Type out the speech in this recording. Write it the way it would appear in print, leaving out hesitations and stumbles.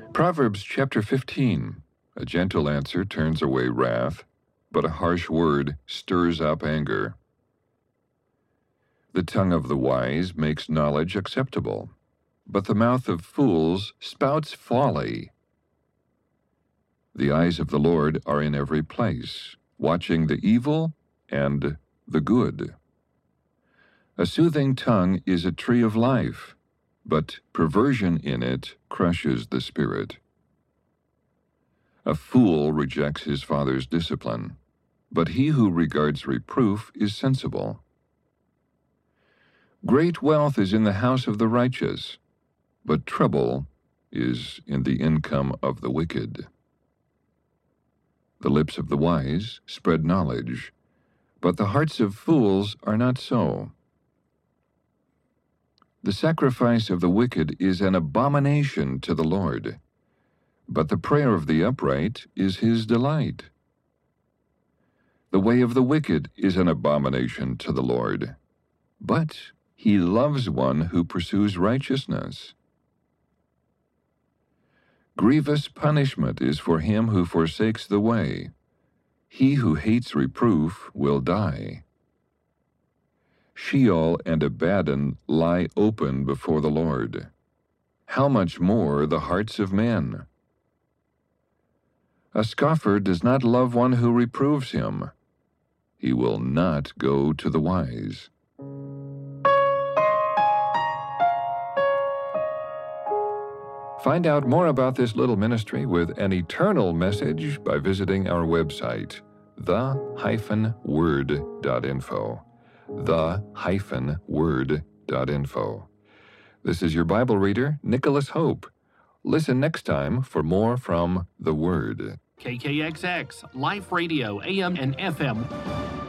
Proverbs chapter 15. A gentle answer turns away wrath, but a harsh word stirs up anger. The tongue of the wise makes knowledge acceptable, but the mouth of fools spouts folly. The eyes of the Lord are in every place, watching the evil and the good. A soothing tongue is a tree of life, but perversion in it crushes the spirit. A fool rejects his father's discipline, but he who regards reproof is sensible. Great wealth is in the house of the righteous, but trouble is in the income of the wicked. The lips of the wise spread knowledge, but the hearts of fools are not so. The sacrifice of the wicked is an abomination to the Lord, but the prayer of the upright is his delight. The way of the wicked is an abomination to the Lord, but he loves one who pursues righteousness. Grievous punishment is for him who forsakes the way. He who hates reproof will die. Sheol and Abaddon lie open before the Lord. How much more the hearts of men? A scoffer does not love one who reproves him. He will not go to the wise. Find out more about this little ministry with an eternal message by visiting our website, the-word.info. the-word.info. This is your Bible reader, Nicholas Hope. Listen next time for more from the Word. KKXX, Life Radio, AM and FM.